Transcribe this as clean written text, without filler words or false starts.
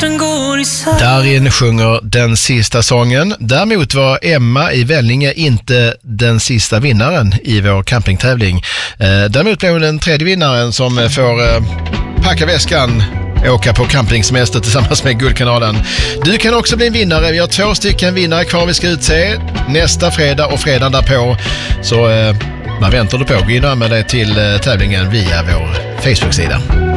hjärtan går isär. Darin sjunger den sista sången. Däremot var Emma i Vellinge inte den sista vinnaren i vår campingtävling. Däremot blev hon den tredje vinnaren som får packa väskan, åka på campingsemester tillsammans med Guldkanalen. Du kan också bli en vinnare. Vi har 2 stycken vinnare kvar vi ska utse nästa fredag och fredag därpå. Så vad väntar du på? Gå in och anmäl dig till tävlingen via vår Facebook-sida.